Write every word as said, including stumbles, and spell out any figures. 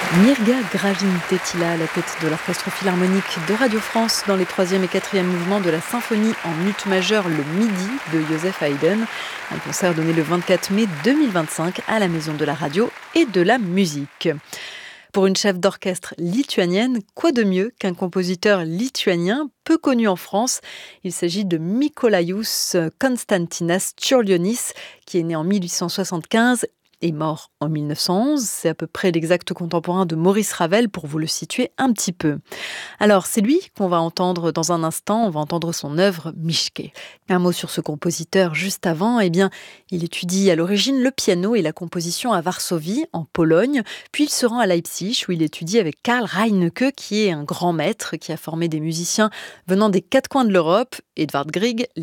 Mirga Gravin-Tettila à la tête de l'Orchestre philharmonique de Radio France dans les troisième et quatrième mouvements de la symphonie en ut majeur Le Midi de Joseph Haydn. Un concert donné le vingt-quatre mai deux mille vingt-cinq à la Maison de la Radio et de la Musique. Pour une chef d'orchestre lituanienne, quoi de mieux qu'un compositeur lituanien peu connu en France? Il s'agit de Mykolaius Konstantinas Čiurlionis, qui est né en mille huit cent soixante-quinze et mort en mille neuf cent onze. C'est à peu près l'exact contemporain de Maurice Ravel, pour vous le situer un petit peu. Alors, c'est lui qu'on va entendre dans un instant. On va entendre son œuvre Miške. Un mot sur ce compositeur juste avant. Eh bien, il étudie à l'origine le piano et la composition à Varsovie, en Pologne. Puis il se rend à Leipzig, où il étudie avec Karl Reinecke, qui est un grand maître, qui a formé des musiciens venant des quatre coins de l'Europe. Edvard Grieg,